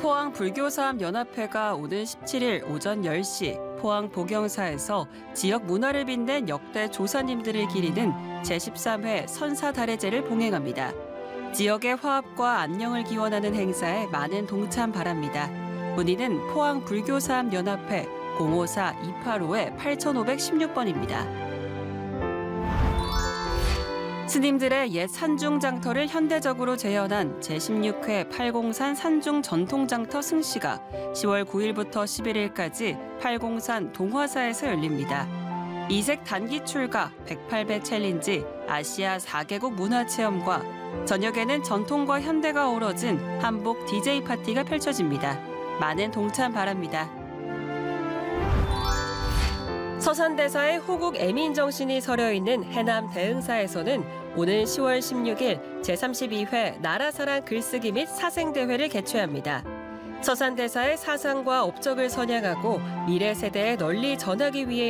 포항불교사업연합회가 오는 17일 오전 10시 포항 복영사에서 지역 문화를 빛낸 역대 조사님들을 기리는 제13회 선사달해제를 봉행합니다. 지역의 화합과 안녕을 기원하는 행사에 많은 동참 바랍니다. 문의는 포항불교사업연합회 054-285-8516번입니다. 스님들의 옛 산중장터를 현대적으로 재현한 제16회 팔공산 산중전통장터 승시가 10월 9일부터 11일까지 팔공산 동화사에서 열립니다. 이색 단기 출가, 108배 챌린지, 아시아 4개국 문화체험과 저녁에는 전통과 현대가 어우러진 한복 DJ 파티가 펼쳐집니다. 많은 동참 바랍니다. 서산대사의 호국 애민정신이 서려있는 해남 대흥사에서는 오는 10월 16일 제32회 나라사랑 글쓰기 및 사생대회를 개최합니다. 서산대사의 사상과 업적을 선양하고 미래 세대에 널리 전하기 위해